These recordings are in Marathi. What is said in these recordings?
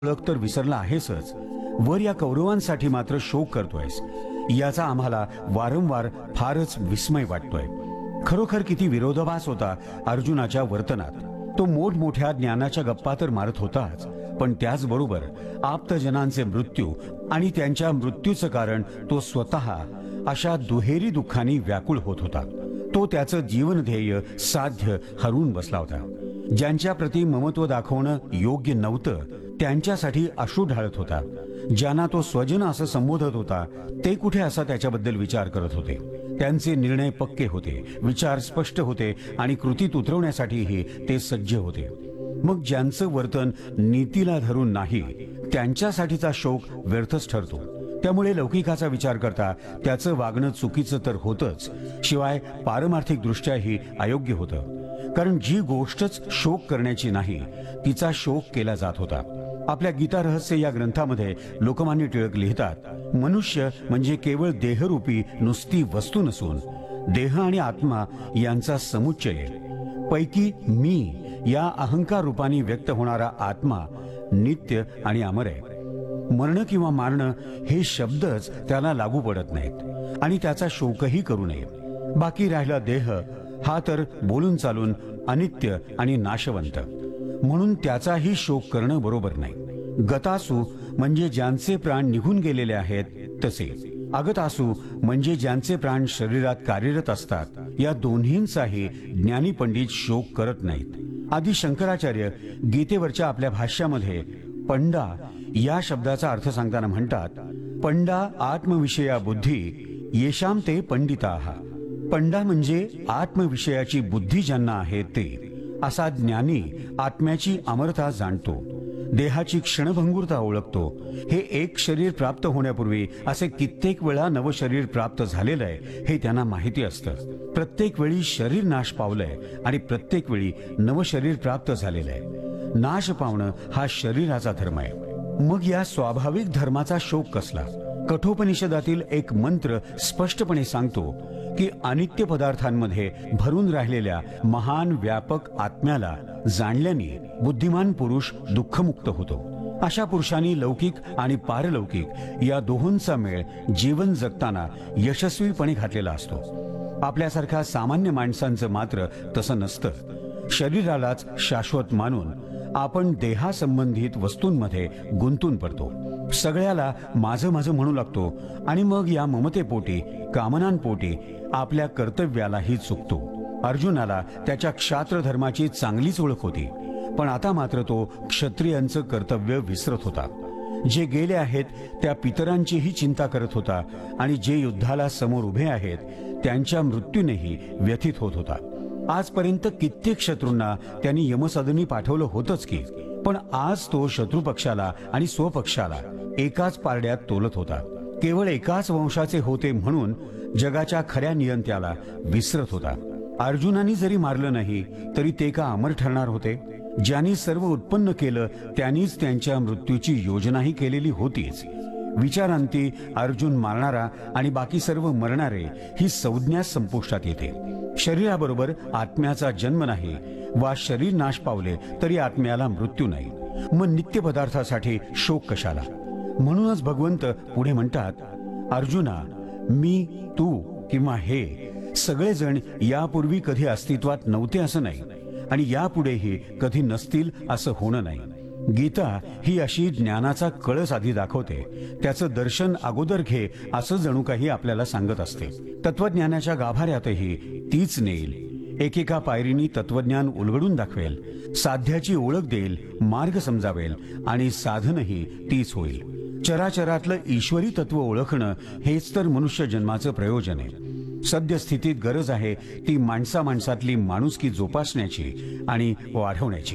ओळख तर विसरला आहेसच, वर या कौरवांसाठी मात्र शोक करतोयस, याचा आम्हाला वारंवार फारच विस्मय वाटतोय. खरोखर किती विरोधाभास होता अर्जुनाच्या वर्तनात. तो मोठमोठ्या ज्ञानाच्या गप्पा तर मारत होताच, पण त्याचबरोबर आप्तजनांचे मृत्यू आणि त्यांच्या मृत्यूचं कारण तो स्वतः अशा दुहेरी दुःखांनी व्याकुळ होत होता. तो त्याचं जीवन ध्येय साध्य हरवून बसला होता. ज्यांच्या प्रती ममत्व दाखवणं योग्य नव्हतं त्यांच्यासाठी अश्रू ढाळत होता. ज्यांना तो स्वजन असं संबोधत होता ते कुठे असा त्याच्याबद्दल विचार करत होते. त्यांचे निर्णय पक्के होते, विचार स्पष्ट होते आणि कृतीत उतरवण्यासाठीही ते सज्ज होते. मग ज्यांचं वर्तन नीतीला धरून नाही त्यांच्यासाठीचा शोक व्यर्थच ठरतो. त्यामुळे लौकिकाचा विचार करता त्याचं वागणं चुकीचं तर होतच, शिवाय पारमार्थिक दृष्ट्याही अयोग्य होतं. कारण जी गोष्टच शोक करण्याची नाही तिचा शोक केला जात होता. आपल्या गीता रहस्य या ग्रंथामध्ये लोकमान्य टिळक लिहितात, मनुष्य म्हणजे केवळ देहरूपी नुसती वस्तू नसून देह आणि आत्मा यांचा समुच्चय. पैकी मी या अहंकार रूपाने व्यक्त होणारा आत्मा नित्य आणि अमर आहे. मरणं किंवा मारणं हे शब्दच त्याला लागू पडत नाहीत आणि त्याचा शोकही करू नये. बाकी राहिला देह, हा तर बोलून चालून अनित्य आणि नाशवंत, म्हणून त्याचाही शोक करणं बरोबर नाही. गतासू म्हणजे ज्यांचे प्राण निघून गेलेले आहेत तसे, अगतासू म्हणजे ज्यांचे प्राण शरीरात कार्यरत असतात. या दोन्हींचाही ज्ञानी पंडित शोक करत नाहीत. आदी शंकराचार्य गीतेवरच्या आपल्या भाष्यामध्ये पंडा या शब्दाचा अर्थ सांगताना म्हणतात, पंडा आत्मविषया बुद्धी येशाम ते पंडिताः. पंडा म्हणजे आत्मविषयाची बुद्धी ज्यांना आहे ते. असा ज्ञानी आत्म्याची अमरता जाणतो, देहाची क्षणभंगुरता ओळखतो. हे एक शरीर प्राप्त होण्यापूर्वी असे कित्येक वेळा नवशरीर प्राप्त झालेलं आहे हे त्यांना माहिती असतं. प्रत्येक वेळी शरीर नाश पावलंय आणि प्रत्येक वेळी नवशरीर प्राप्त झालेलं आहे. नाश पावणं हा शरीराचा धर्म आहे. मग या स्वाभाविक धर्माचा शोक कसला? कठोपनिषदातील एक मंत्र स्पष्टपणे सांगतो की अनित्य पदार्थांमध्ये भरून राहिलेल्या महान व्यापक आत्म्याला जाणल्याने बुद्धिमान पुरुष दुःखमुक्त होतो. अशा पुरुषांनी लौकिक आणि पारलौकिक या दोहोंचा मेळ जीवन जगताना यशस्वीपणे घातलेला असतो. आपल्यासारख्या सामान्य माणसांचं मात्र तसं नसतं. शरीरालाच शाश्वत मानून आपण देहासंबंधित वस्तूंमध्ये गुंतून पडतो. सगळ्याला माझं माझं म्हणू लागतो आणि मग या ममतेपोटी कामनांपोटी आपल्या कर्तव्यालाही चुकतो. अर्जुनाला त्याच्या क्षात्र धर्माची चांगलीच ओळख होती, पण आता मात्र तो क्षत्रियांचं कर्तव्य विसरत होता. जे गेले आहेत त्या पितरांचीही चिंता करत होता आणि जे युद्धाला समोर उभे आहेत त्यांच्या मृत्यूनेही व्यथित होत होता. आजपर्यंत कित्येक शत्रूंना त्यांनी यमसदनी पाठवलं होतंच की, पण आज तो शत्रुपक्षाला आणि स्वपक्षाला एकाच पारड्यात तोलत होता. केवळ एकाच वंशाचे होते म्हणून जगाच्या खऱ्या नियंत्याला विसरत होता. अर्जुनानी जरी मारलं नाही तरी ते का अमर ठरणार होते? ज्यांनी सर्व उत्पन्न केलं त्यांनीच त्यांच्या मृत्यूची योजनाही केलेली होतीच. विचारांती अर्जुन मारणारा आणि बाकी सर्व मरणारे ही संज्ञा संपुष्टात येते. शरीराबरोबर आत्म्याचा जन्म नाही, वा शरीर नाश पावले तरी आत्म्याला मृत्यू नाही. मग नित्य पदार्थासाठी शोक कशाला? म्हणूनच भगवंत पुढे म्हणतात, अर्जुना, मी, तू किंवा हे सगळेजण यापूर्वी कधी अस्तित्वात नव्हते असं नाही आणि यापुढेही कधी नसतील असं होणं नाही. गीता ही अशी ज्ञानाचा कळस आधी दाखवते, त्याचं दर्शन अगोदर घे असं जणू काही आपल्याला सांगत असते. तत्वज्ञानाच्या गाभाऱ्यातही तीच नेईल. एकेका पायरीनी तत्वज्ञान उलगडून दाखवेल, साध्याची ओळख देईल, मार्ग समजावेल आणि साधनही तीच होईल. चराचरातलं ईश्वरी तत्व ओळखणं हेच तर मनुष्य जन्माचं प्रयोजन आहे. सद्यस्थितीत गरज आहे ती माणसामाणसातली माणुसकी जोपासण्याची आणि वाढवण्याची.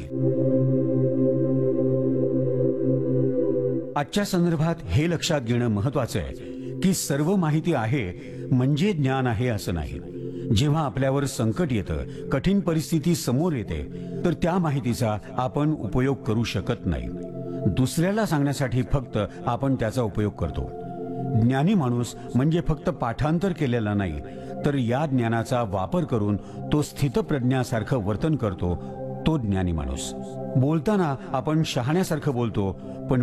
आजच्या संदर्भात हे लक्षात घेणं महत्वाचं आहे की सर्व माहिती आहे म्हणजे ज्ञान आहे असं नाही. जेव्हा आपल्यावर संकट येतं, कठीण परिस्थिती समोर येते, तर त्या माहितीचा आपण उपयोग करू शकत नाही. दुसऱ्याला सांगण्यासाठी फक्त आपण त्याचा उपयोग करतो. ज्ञानी माणूस म्हणजे फक्त पाठांतर केलेला नाही, तर या ज्ञानाचा वापर करून तो स्थितप्रज्ञासारखं वर्तन करतो, तो ज्ञानी माणूस. बोलताना आपण शहाण्यासारखं बोलतो, पण